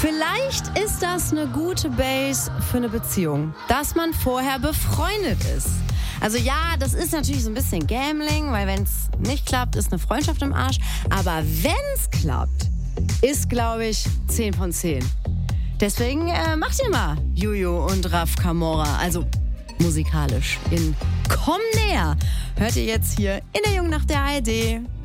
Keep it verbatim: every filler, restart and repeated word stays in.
Vielleicht ist das eine gute Base für eine Beziehung, dass man vorher befreundet ist. Also ja, das ist natürlich so ein bisschen Gambling, weil wenn es nicht klappt, ist eine Freundschaft im Arsch. Aber wenn es klappt, ist, glaube ich, zehn von zehn. Deswegen äh, macht ihr mal Juju und Raf Camora, also musikalisch in Komm näher. Hört ihr jetzt hier in der Jungen nach der A R D.